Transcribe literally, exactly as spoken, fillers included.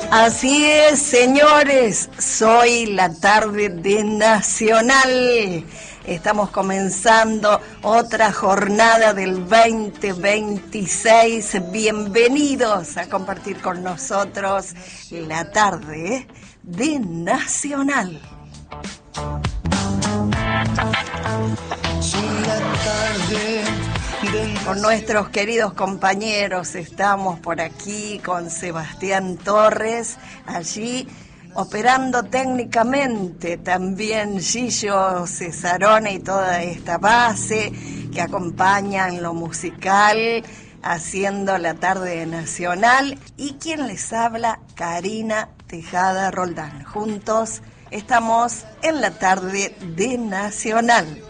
Así es, señores, soy la tarde de Nacional. Estamos comenzando otra jornada del veinte veintiséis. Bienvenidos a compartir con nosotros la tarde de Nacional. Con nuestros queridos compañeros estamos por aquí con Sebastián Torres, allí operando técnicamente, también Gillo Cesarone y toda esta base que acompaña en lo musical, haciendo la tarde nacional, y quien les habla, Karina Tejada Roldán. Juntos estamos en la tarde de Nacional.